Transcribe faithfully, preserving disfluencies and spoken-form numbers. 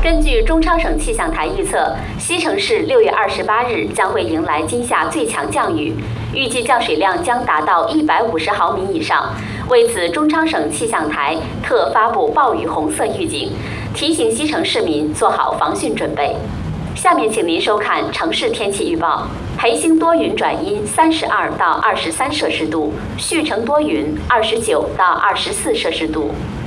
根据中超省气象台预测，西城市六月二十八日将会迎来今夏最强降雨，预计降水量将达到一百五十毫米以上。为此，中超省气象台特发布暴雨红色预警，提醒西城市民做好防汛准备。下面请您收看城市天气预报：培兴多云转阴，三十二到二十三摄氏度；旭城多云，二十九到二十四摄氏度。